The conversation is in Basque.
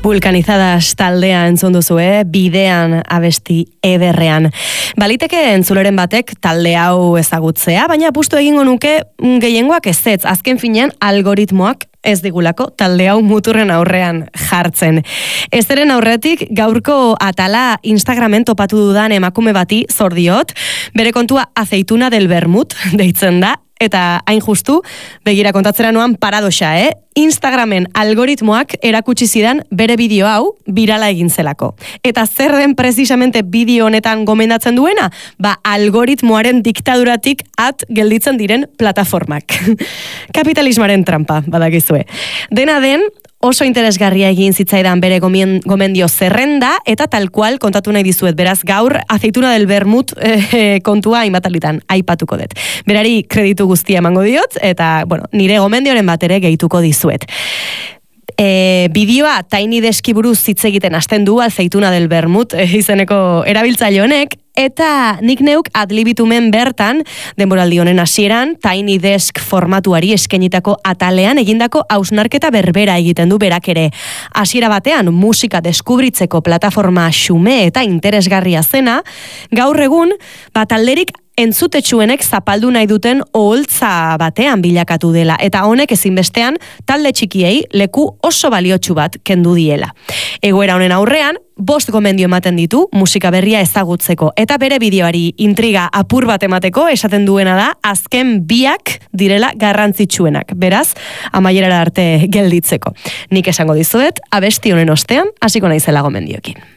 Vulcanizadas taldea entzun duzu, bidean abesti ederrean. Baliteke entzuleren batek talde hau ezagutzea, baina apustu egingo nuke gehiengoak ezetz. Azken finean algoritmoak ez digulako talde hau muturren aurrean jartzen. Ezeren aurretik gaurko atala Instagramen topatu dudan emakume bati zor diot, bere kontua Aceituna del Vermut deitzen da, eta hain justu, begira kontatzera noan paradoxa, Instagramen algoritmoak erakutsi zidan bere bideo hau birala egin zelako. Eta zer den precisamente bideo honetan gomendatzen duena? Algoritmoaren diktaduratik at gelditzen diren plataformak. Kapitalismaren trampa, badakizue. Dena den, oso interesgarria egin zitzaidan bere gomendio zerrenda, eta tal cual kontatu nahi dizuet. Beraz, gaur Aceituna del Vermut kontua hainbatalitan aipatuko dut. Berari kreditu guztia emango diot, eta nire gomendioren bat ere gehituko dizuet. Bideoa Tiny Deski buruz hitz egiten hasten du Aceituna del Vermut izeneko erabiltzaile honek, eta nik neuk adlibitumen bertan, denboraldi honen hasieran, Tiny Desk formatuari eskenitako atalean egindako hausnarketa berbera egiten du berak ere. Hasiera batean musika deskubritzeko plataforma xume eta interesgarria zena, gaur egun, talderik entzutetsuenek zapaldu nahi duten oholtza batean bilakatu dela, eta honek ezinbestean talde txikiei leku oso baliotsu bat kendu diela. Egoera honen aurrean, 5 gomendio ematen ditu musika berria ezagutzeko, eta bere bideoari intriga apur bat emateko esaten duena da azken 2 direla garrantzitsuenak, beraz, amaierara arte gelditzeko. Nik esango dizuet, abesti honen ostean, hasiko naizela gomendioekin.